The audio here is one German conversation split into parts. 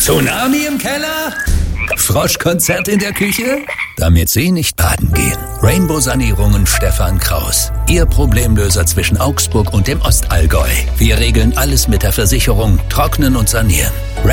Tsunami im Keller? Froschkonzert in der Küche? Damit Sie nicht baden gehen. Rainbow-Sanierungen Stefan Kraus. Ihr Problemlöser zwischen Augsburg und dem Ostallgäu. Wir regeln alles mit der Versicherung, trocknen und sanieren.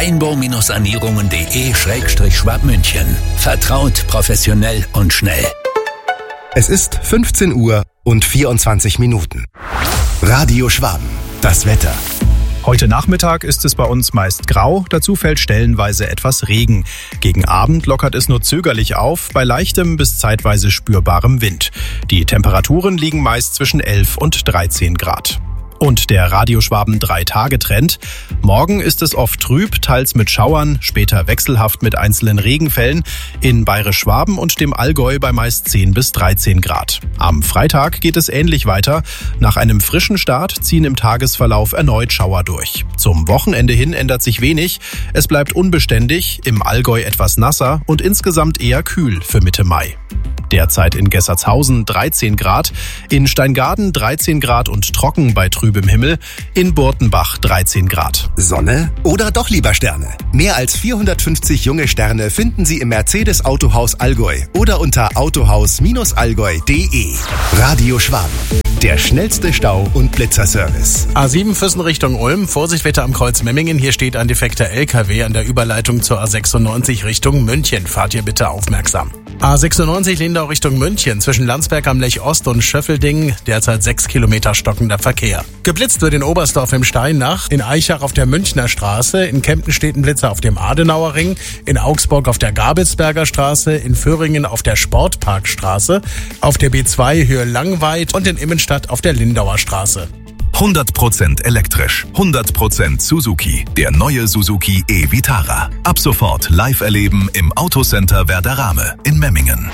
Rainbow-sanierungen.de/Schwabmünchen. Vertraut, professionell und schnell. Es ist 15 Uhr und 24 Minuten. Radio Schwaben. Das Wetter. Heute Nachmittag ist es bei uns meist grau, dazu fällt stellenweise etwas Regen. Gegen Abend lockert es nur zögerlich auf, bei leichtem bis zeitweise spürbarem Wind. Die Temperaturen liegen meist zwischen 11 und 13 Grad. Und der Radio Schwaben 3-Tage-Trend. Morgen ist es oft trüb, teils mit Schauern, später wechselhaft mit einzelnen Regenfällen. In Bayerisch-Schwaben und dem Allgäu bei meist 10 bis 13 Grad. Am Freitag geht es ähnlich weiter. Nach einem frischen Start ziehen im Tagesverlauf erneut Schauer durch. Zum Wochenende hin ändert sich wenig. Es bleibt unbeständig, im Allgäu etwas nasser und insgesamt eher kühl für Mitte Mai. Derzeit in Gessertshausen 13 Grad, in Steingaden 13 Grad und trocken bei trübem Himmel, in Burtenbach 13 Grad. Sonne oder doch lieber Sterne? Mehr als 450 junge Sterne finden Sie im Mercedes Autohaus Allgäu oder unter autohaus-allgäu.de. Radio Schwaben. Der schnellste Stau- und Blitzerservice. A7 Füssen Richtung Ulm. Vorsicht bitte am Kreuz Memmingen. Hier steht ein defekter LKW an der Überleitung zur A96 Richtung München. Fahrt hier bitte aufmerksam. A96 Lindau Richtung München. Zwischen Landsberg am Lech Ost und Schöffelding. Derzeit 6 Kilometer stockender Verkehr. Geblitzt wird in Oberstdorf im Steinach. In Eichach auf der Münchner Straße. In Kempten steht ein Blitzer auf dem Adenauer Ring. In Augsburg auf der Gabelsberger Straße. In Föhringen auf der Sportparkstraße. Auf der B2 Höhe Langweid und in Immenstadt auf der Lindauer Straße. 100% elektrisch, 100% Suzuki. Der neue Suzuki e-Vitara. Ab sofort live erleben im Autocenter Werderame in Memmingen.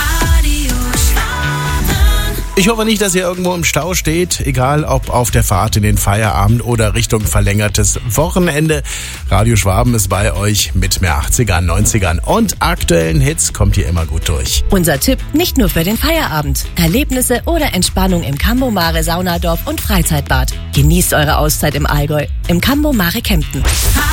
Ich hoffe nicht, dass ihr irgendwo im Stau steht, egal ob auf der Fahrt in den Feierabend oder Richtung verlängertes Wochenende. Radio Schwaben ist bei euch mit mehr 80ern, 90ern und aktuellen Hits, kommt ihr immer gut durch. Unser Tipp nicht nur für den Feierabend. Erlebnisse oder Entspannung im Cambo Mare Saunadorf und Freizeitbad. Genießt eure Auszeit im Allgäu, im Cambo Mare Kempten.